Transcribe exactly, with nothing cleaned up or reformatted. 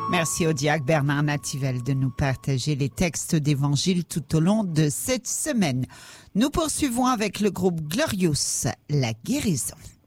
Merci au diacre Bernard Nativel de nous partager les textes d'évangile tout au long de cette semaine. Nous poursuivons avec le groupe Glorious, la guérison.